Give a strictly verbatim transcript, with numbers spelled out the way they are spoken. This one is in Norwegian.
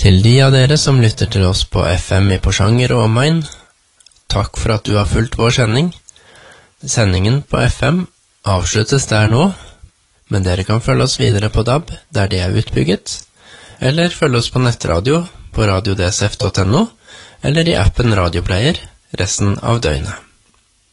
Til de av dere som lytter til oss på F M i Porsanger og omegn, takk for at du har fulgt vår sending. Sendingen på F M avsluttes der nå, men dere kan følge oss videre på D A B der det er utbygget, eller følge oss på nettradio på radio d s f punktum n o, eller i appen Radioplayer resten av døgnet.